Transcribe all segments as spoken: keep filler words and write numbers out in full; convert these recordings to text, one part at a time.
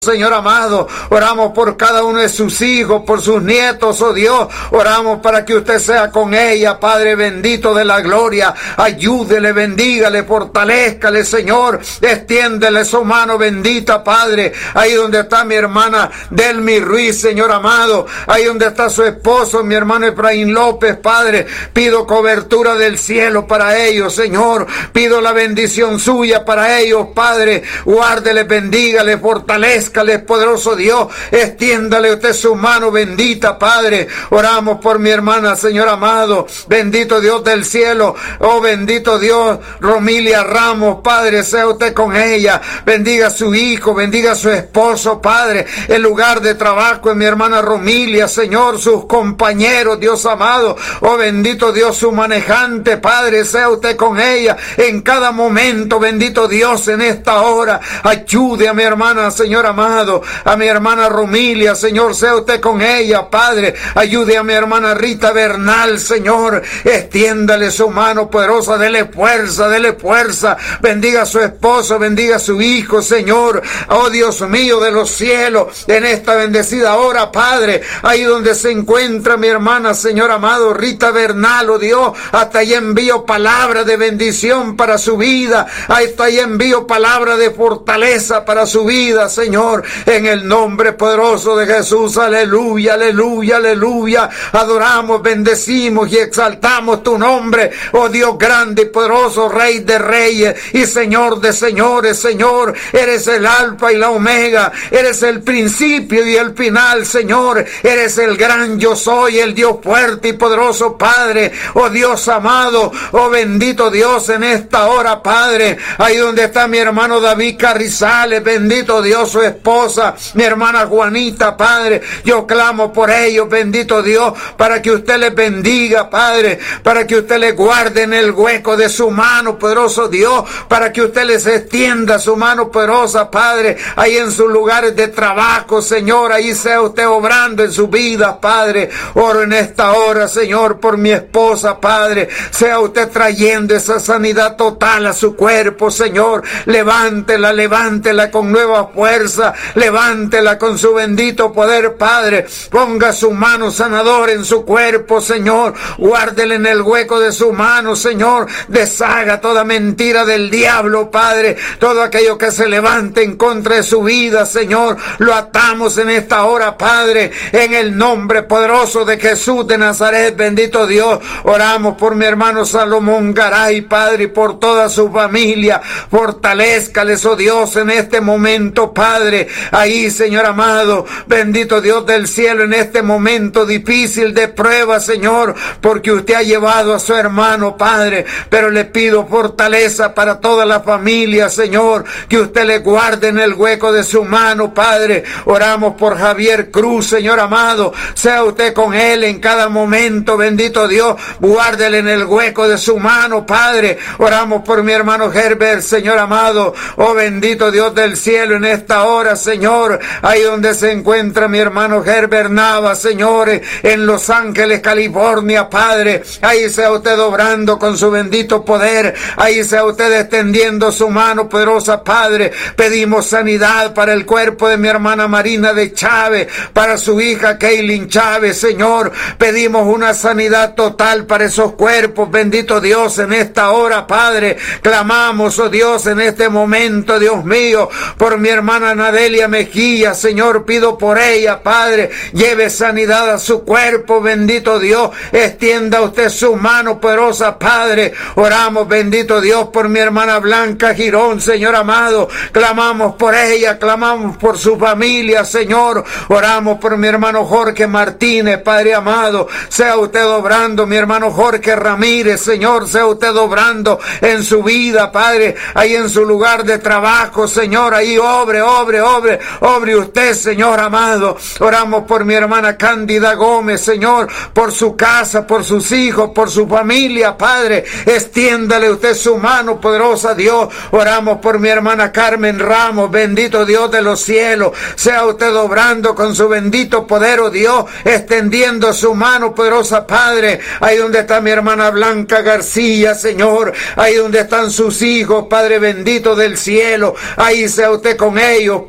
Señor amado, oramos por cada uno de sus hijos, por sus nietos, oh Dios, oramos para que usted sea con ella, Padre bendito de la gloria, ayúdele, bendígale, fortalézcale, Señor, extiéndele su mano bendita, Padre, ahí donde está mi hermana Delmi Ruiz, Señor amado, ahí donde está su esposo, mi hermano Efraín López, Padre, pido cobertura del cielo para ellos, Señor, pido la bendición suya para ellos, Padre, guárdele, bendígale, fortalezca, poderoso Dios, extiéndale usted su mano bendita, Padre. Oramos por mi hermana, Señor amado, bendito Dios del cielo, oh bendito Dios, Romilia Ramos, Padre, sea usted con ella, bendiga a su hijo, bendiga a su esposo, Padre, el lugar de trabajo de mi hermana Romilia, Señor, sus compañeros, Dios amado, oh bendito Dios, su manejante, Padre, sea usted con ella en cada momento, bendito Dios, en esta hora, ayude a mi hermana, Señor amado, a mi hermana Romilia, Señor, sea usted con ella, Padre, ayude a mi hermana Rita Bernal, Señor, extiéndale su mano poderosa, dele fuerza, dele fuerza, bendiga a su esposo, bendiga a su hijo, Señor, oh Dios mío de los cielos, en esta bendecida hora, Padre, ahí donde se encuentra mi hermana, Señor amado, Rita Bernal, oh Dios, hasta ahí envío palabra de bendición para su vida, hasta ahí envío palabra de fortaleza para su vida, Señor, en el nombre poderoso de Jesús, aleluya, aleluya, aleluya, adoramos, bendecimos y exaltamos tu nombre, oh Dios grande y poderoso, Rey de reyes y Señor de señores, Señor, eres el alfa y la omega, eres el principio y el final, Señor, eres el gran yo soy, el Dios fuerte y poderoso, Padre, oh Dios amado, oh bendito Dios, en esta hora, Padre, ahí donde está mi hermano David Carrizales, bendito Dios, su esposa, mi hermana Juanita, Padre, yo clamo por ellos, bendito Dios, para que usted les bendiga, Padre, para que usted les guarde en el hueco de su mano, poderoso Dios, para que usted les extienda su mano poderosa, Padre, ahí en sus lugares de trabajo, Señor, ahí sea usted obrando en su vida, Padre, oro en esta hora, Señor, por mi esposa, Padre, sea usted trayendo esa sanidad total a su cuerpo, Señor, levántela, levántela con nueva fuerza, levántela con su bendito poder, Padre, ponga su mano sanadora en su cuerpo, Señor, guárdele en el hueco de su mano, Señor, deshaga toda mentira del diablo, Padre, todo aquello que se levante en contra de su vida, Señor, lo atamos en esta hora, Padre, en el nombre poderoso de Jesús de Nazaret, bendito Dios, oramos por mi hermano Salomón Garay, Padre, y por toda su familia, fortalézcales, oh Dios, en este momento, Padre, ahí, Señor amado, bendito Dios del cielo, en este momento difícil de prueba, Señor, porque usted ha llevado a su hermano, Padre, pero le pido fortaleza para toda la familia, Señor, que usted le guarde en el hueco de su mano, Padre, oramos por Javier Cruz, Señor amado, sea usted con él en cada momento, bendito Dios, guárdele en el hueco de su mano, Padre, oramos por mi hermano Herbert, Señor amado, oh bendito Dios del cielo, en esta hora, Señor, ahí donde se encuentra mi hermano Herbert Nava, Señor, en Los Ángeles, California, Padre, ahí sea usted obrando con su bendito poder, ahí sea usted extendiendo su mano poderosa, Padre, pedimos sanidad para el cuerpo de mi hermana Marina de Chávez, para su hija Kaylin Chávez, Señor, pedimos una sanidad total para esos cuerpos, bendito Dios, en esta hora, Padre, clamamos, oh Dios, en este momento, Dios mío, por mi hermana Nadelia Mejía, Señor, pido por ella, Padre, lleve sanidad a su cuerpo, bendito Dios, extienda usted su mano poderosa, Padre, oramos, bendito Dios, por mi hermana Blanca Girón, Señor amado, clamamos por ella, clamamos por su familia, Señor, oramos por mi hermano Jorge Martínez, Padre amado, sea usted obrando, mi hermano Jorge Ramírez, Señor, sea usted obrando en su vida, Padre, ahí en su lugar de trabajo, Señor, ahí obre, obre, obre, obre usted, Señor amado, oramos por mi hermana Cándida Gómez, Señor, por su casa, por sus hijos, por su familia, Padre, extiéndale usted su mano poderosa, Dios, oramos por mi hermana Carmen Ramos, bendito Dios de los cielos, sea usted obrando con su bendito poder, oh Dios, extendiendo su mano poderosa, Padre, ahí donde está mi hermana Blanca García, Señor, ahí donde están sus hijos, Padre bendito del cielo, ahí sea usted con ellos,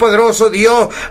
poderoso Dios,